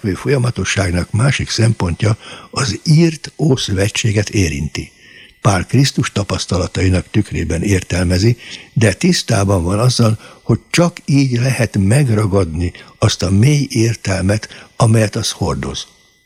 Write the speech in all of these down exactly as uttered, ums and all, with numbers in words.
folyamatosságnak másik szempontja az írt Ószövetséget érinti. Pál Krisztus tapasztalatainak tükrében értelmezi, de tisztában van azzal, hogy csak így lehet megragadni azt a mély értelmet, amelyet az hordoz.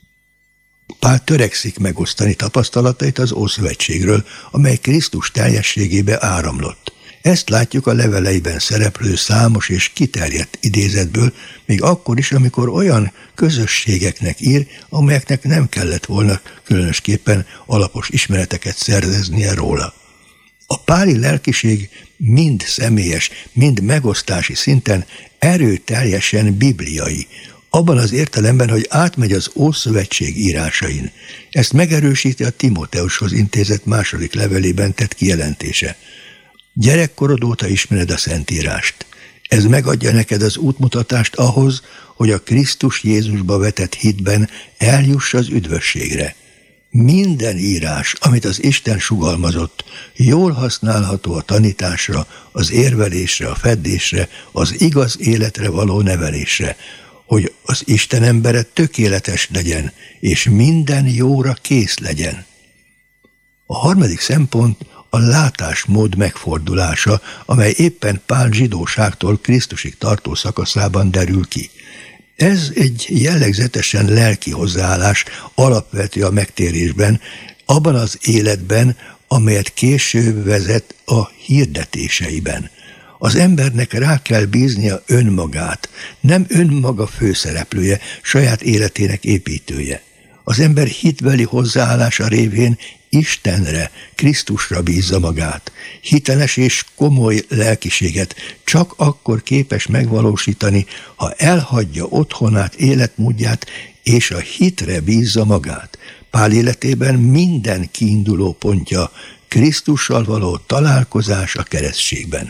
Pál törekszik megosztani tapasztalatait az Ószövetségről, amely Krisztus teljességébe áramlott. Ezt látjuk a leveleiben szereplő számos és kiterjedt idézetből, még akkor is, amikor olyan közösségeknek ír, amelyeknek nem kellett volna különösképpen alapos ismereteket szerzeznie róla. A páli lelkiség mind személyes, mind megosztási szinten erőteljesen bibliai, abban az értelemben, hogy átmegy az Ószövetség írásain. Ezt megerősíti a Timóteushoz intézett második levelében tett kijelentése. Gyerekkorod óta ismered a Szentírást. Ez megadja neked az útmutatást ahhoz, hogy a Krisztus Jézusba vetett hitben eljuss az üdvösségre. Minden írás, amit az Isten sugalmazott, jól használható a tanításra, az érvelésre, a feddésre, az igaz életre való nevelésre, hogy az Isten embere tökéletes legyen, és minden jóra kész legyen. A harmadik szempont a látásmód megfordulása, amely éppen Pál zsidóságtól Krisztusig tartó szakaszában derül ki. Ez egy jellegzetesen lelki hozzáállás, alapvető a megtérésben, abban az életben, amelyet később vezet a hirdetéseiben. Az embernek rá kell bíznia önmagát, nem önmaga főszereplője, saját életének építője. Az ember hitbeli hozzáállása révén Istenre, Krisztusra bízza magát. Hiteles és komoly lelkiséget csak akkor képes megvalósítani, ha elhagyja otthonát, életmódját, és a hitre bízza magát. Pál életében minden kiinduló pontja Krisztussal való találkozás a keresztségben.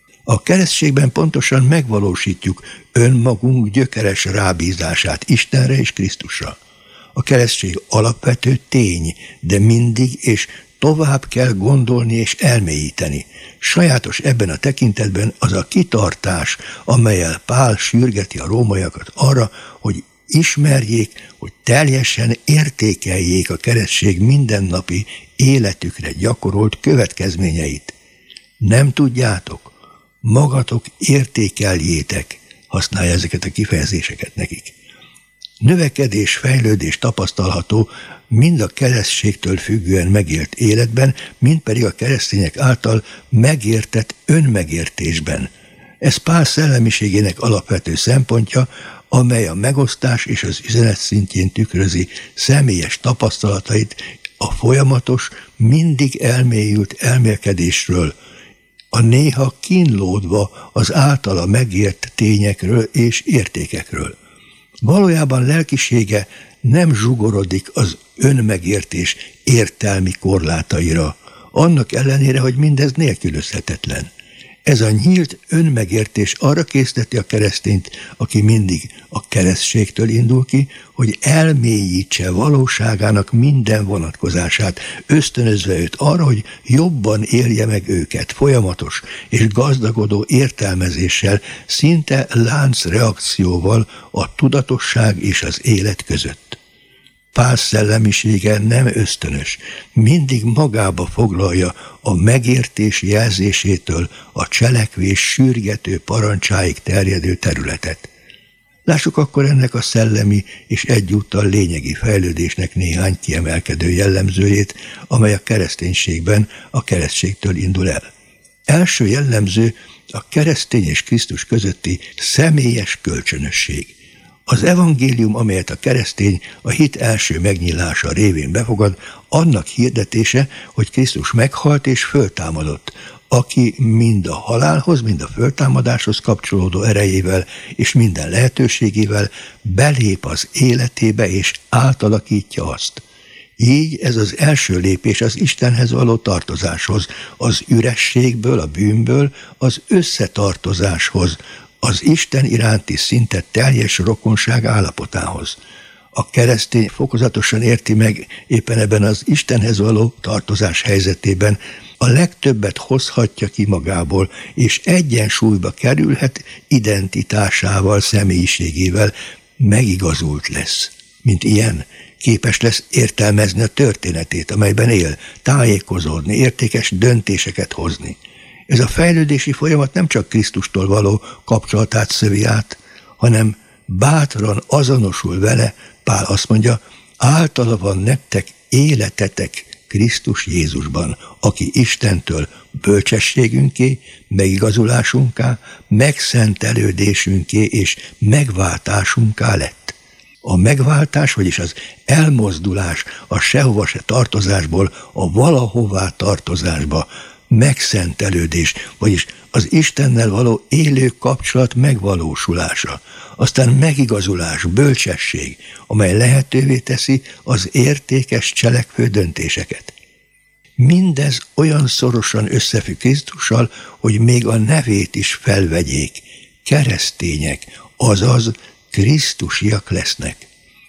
A keresztségben pontosan megvalósítjuk önmagunk gyökeres rábízását Istenre és Krisztusra. A keresztség alapvető tény, de mindig és tovább kell gondolni és elmélyíteni. Sajátos ebben a tekintetben az a kitartás, amellyel Pál sürgeti a rómaiakat arra, hogy ismerjék, hogy teljesen értékeljék a keresztség mindennapi életükre gyakorolt következményeit. Nem tudjátok? Magatok értékeljétek, használja ezeket a kifejezéseket nekik. Növekedés, fejlődés tapasztalható mind a keresztségtől függően megélt életben, mind pedig a keresztények által megértett önmegértésben. Ez Pál szellemiségének alapvető szempontja, amely a megosztás és az üzenet szintjén tükrözi személyes tapasztalatait a folyamatos, mindig elmélyült elmélkedésről, a néha kínlódva az általa megért tényekről és értékekről. Valójában lelkisége nem zsugorodik az önmegértés értelmi korlátaira, annak ellenére, hogy mindez nélkülözhetetlen. Ez a nyílt önmegértés arra készteti a keresztényt, aki mindig a keresztségtől indul ki, hogy elmélyítse valóságának minden vonatkozását, ösztönözve őt arra, hogy jobban élje meg őket folyamatos és gazdagodó értelmezéssel, szinte láncreakcióval a tudatosság és az élet között. Pál szellemisége nem ösztönös, mindig magába foglalja a megértés jelzésétől a cselekvés sürgető parancsáig terjedő területet. Lássuk akkor ennek a szellemi és egyúttal lényegi fejlődésnek néhány kiemelkedő jellemzőjét, amely a kereszténységben a keresztségtől indul el. Első jellemző a keresztény és Krisztus közötti személyes kölcsönösség. Az evangélium, amelyet a keresztény a hit első megnyílása révén befogad, annak hirdetése, hogy Krisztus meghalt és föltámadott, aki mind a halálhoz, mind a föltámadáshoz kapcsolódó erejével és minden lehetőségével belép az életébe és átalakítja azt. Így ez az első lépés az Istenhez való tartozáshoz, az ürességből, a bűnből az összetartozáshoz, az Isten iránti szinte teljes rokonság állapotához. A keresztény fokozatosan érti meg éppen ebben az Istenhez való tartozás helyzetében, a legtöbbet hozhatja ki magából, és egyensúlyba kerülhet identitásával, személyiségével, megigazult lesz. Mint ilyen, képes lesz értelmezni a történetét, amelyben él, tájékozódni, értékes döntéseket hozni. Ez a fejlődési folyamat nem csak Krisztustól való kapcsolatát szövi át, hanem bátran azonosul vele. Pál azt mondja, általa van nektek életetek Krisztus Jézusban, aki Istentől bölcsességünké, megigazulásunká, megszentelődésünké és megváltásunká lett. A megváltás, vagyis az elmozdulás a sehova se tartozásból a valahová tartozásba, megszentelődés, vagyis az Istennel való élő kapcsolat megvalósulása, aztán megigazulás, bölcsesség, amely lehetővé teszi az értékes cselekvő döntéseket. Mindez olyan szorosan összefügg Krisztussal, hogy még a nevét is felvegyék, keresztények, azaz krisztusiak lesznek.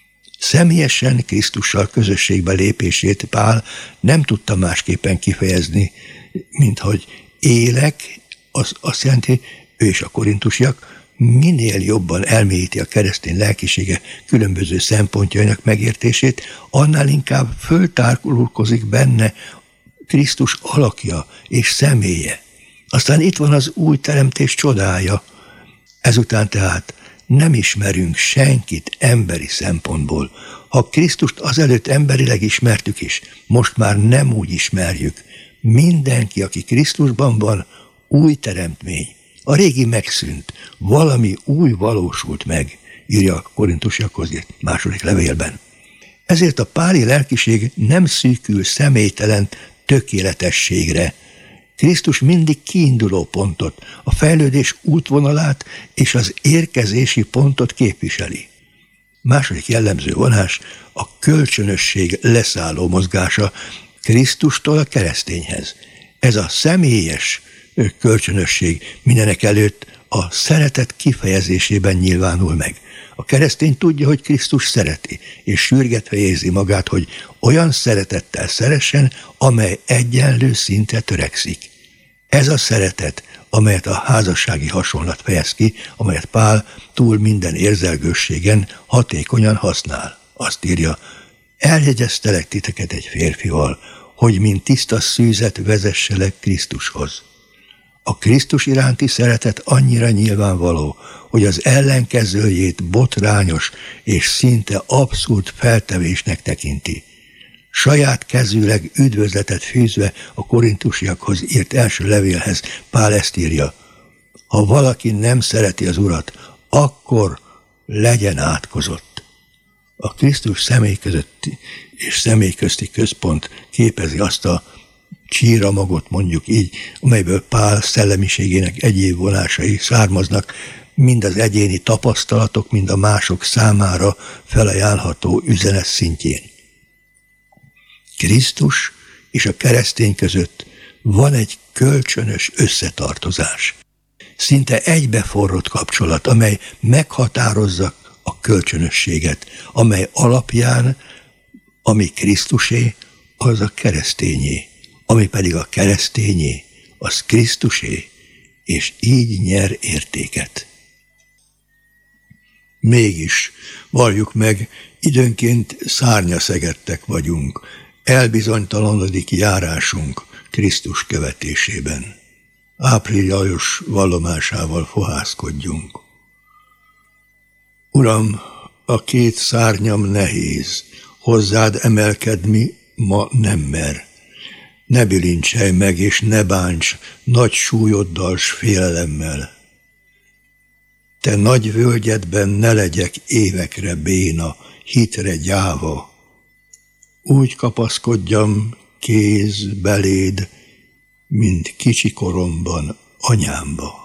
Személyesen Krisztussal közösségbe lépését Pál nem tudta másképpen kifejezni, mint hogy élek, az azt jelenti, ő és a korintusiak minél jobban elmélyíti a keresztény lelkisége különböző szempontjainak megértését, annál inkább föltárulkozik benne Krisztus alakja és személye. Aztán itt van az új teremtés csodája. Ezután tehát nem ismerünk senkit emberi szempontból. Ha Krisztust azelőtt emberileg ismertük is, most már nem úgy ismerjük. Mindenki, aki Krisztusban van, új teremtmény. A régi megszűnt, valami új valósult meg, írja a korintusiakhoz második levélben. Ezért a páli lelkiség nem szűkül személytelen tökéletességre. Krisztus mindig kiinduló pontot, a fejlődés útvonalát és az érkezési pontot képviseli. Második jellemző vonás a kölcsönösség leszálló mozgása Krisztustól a keresztényhez. Ez a személyes kölcsönösség mindenek előtt a szeretet kifejezésében nyilvánul meg. A keresztény tudja, hogy Krisztus szereti, és sürgetve érzi magát, hogy olyan szeretettel szeressen, amely egyenlő szintre törekszik. Ez a szeretet, amelyet a házassági hasonlat fejez ki, amelyet Pál túl minden érzelgősségen hatékonyan használ. Azt írja, eljegyeztelek titeket egy férfival, hogy mint tiszta szűzet vezesselek Krisztushoz. A Krisztus iránti szeretet annyira nyilvánvaló, hogy az ellenkezőjét botrányos és szinte abszurd feltevésnek tekinti. Saját kezűleg üdvözletet fűzve a korintusiakhoz írt első levélhez Pál ezt írja, ha valaki nem szereti az Urat, akkor legyen átkozott. A Krisztus személy közötti és személy közti központ képezi azt a csíramagot, mondjuk így, amelyből Pál szellemiségének egyéb vonásai származnak, mind az egyéni tapasztalatok, mind a mások számára felajánlható üzenet szintjén. Krisztus és a keresztény között van egy kölcsönös összetartozás. Szinte egybeforrott kapcsolat, amely meghatározza a kölcsönösséget, amely alapján, ami Krisztusé, az a keresztényé, ami pedig a keresztényé, az Krisztusé, és így nyer értéket. Mégis, valljuk meg, időnként szárnyaszegettek vagyunk, elbizonytalanodik járásunk Krisztus követésében. Ápriljajos vallomásával fohászkodjunk. Uram, a két szárnyam nehéz, hozzád emelkedni ma nem mer. Ne bilincselj meg, és ne bánts nagy súlyoddal s félelemmel. Te nagy völgyedben ne legyek évekre béna, hitre gyáva. Úgy kapaszkodjam kéz beléd, mint kicsi koromban anyámba.